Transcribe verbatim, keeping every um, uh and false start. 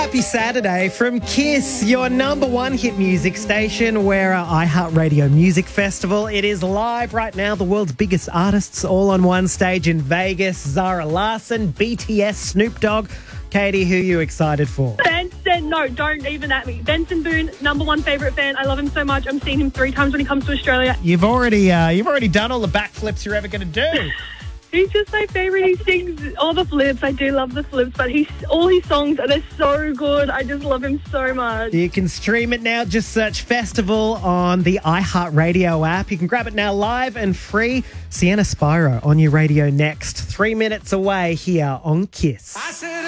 Happy Saturday from Kiss, your number one hit music station. We're at iHeartRadio Music Festival. It is live right now. The world's biggest artists all on one stage in Vegas. Zara Larsson, B T S, Snoop Dogg. Katie, who are you excited for? Benson, no, don't even at me. Benson Boone, number one favourite fan. I love him so much. I'm seeing him three times when he comes to Australia. You've already, uh, you've already done all the backflips you're ever going to do. He's just my favourite. He sings all the flips. I do love the flips, but he's all his songs are they're so good. I just love him so much. You can stream it now. Just search Festival on the iHeartRadio app. You can grab it now live and free. Sienna Spyro on your radio next. Three minutes away here on Kiss. I said